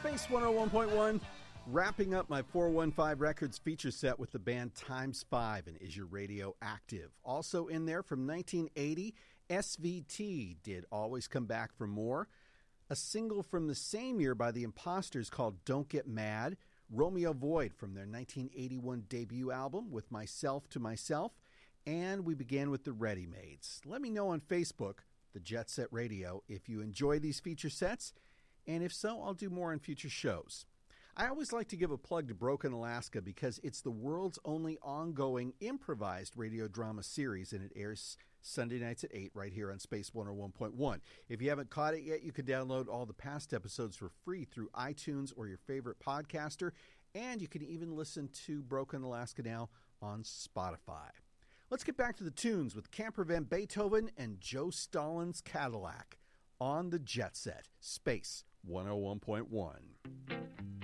Space 101.1, wrapping up my 415 Records feature set with the band Times 5 and Is Your Radio Active. Also in there from 1980, SVT did Always Come Back for More. A single from the same year by the Imposters called Don't Get Mad. Romeo Void from their 1981 debut album With Myself to Myself. And we began with the Ready Mades. Let me know on Facebook, the Jet Set Radio, if you enjoy these feature sets. And if so, I'll do more in future shows. I always like to give a plug to Broken Alaska because it's the world's only ongoing improvised radio drama series, and it airs Sunday nights at 8 right here on Space 101.1. If you haven't caught it yet, you can download all the past episodes for free through iTunes or your favorite podcaster, and you can even listen to Broken Alaska now on Spotify. Let's get back to the tunes with Camper Van Beethoven and Joe Stalin's Cadillac on the Jet Set, Space 101.1.